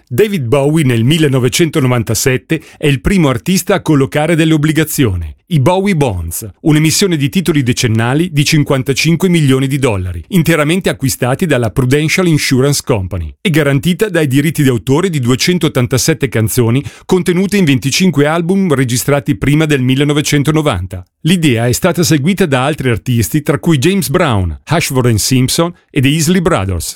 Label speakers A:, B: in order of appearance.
A: David Bowie nel 1997 è il primo artista a collocare delle obbligazioni, i Bowie Bonds, un'emissione di titoli decennali di 55 milioni di dollari, interamente acquistati dalla Prudential Insurance Company e garantita dai diritti d'autore di 287 canzoni contenute in 25 album registrati prima del 1990. L'idea è stata seguita da altri artisti, tra cui James Brown, Ashford and Simpson e The Isley Brothers.